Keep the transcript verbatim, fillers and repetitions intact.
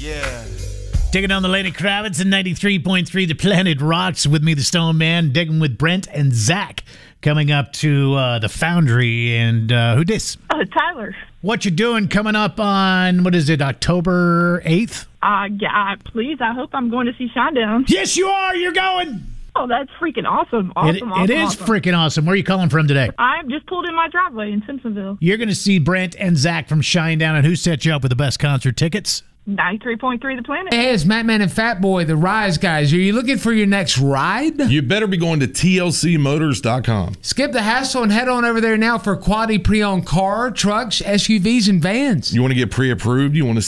Yeah. Taking on the Lenny Kravitz in ninety-three point three The Planet Rocks. With me, the Stone Man, digging with Brent and Zach. Coming up to uh, the Foundry. And uh, who dis? Uh, Tyler. What you doing coming up on, what is it, October eighth? Uh, yeah, please, I hope I'm going to see Shinedown. Yes, you are. You're going. Oh, that's freaking awesome. Awesome, It, awesome, it is awesome. freaking awesome. Where are you calling from today? I've just pulled in my driveway in Simpsonville. You're going to see Brent and Zach from Shinedown. And who set you up with the best concert tickets? ninety-three point three The Planet. Hey, it's Matt Man and Fat Boy, the Rise guys. Are you looking for your next ride? You better be going to T L C motors dot com. Skip the hassle and head on over there now for quality pre-owned car, trucks, S U Vs, and vans. You want to get pre-approved? You want to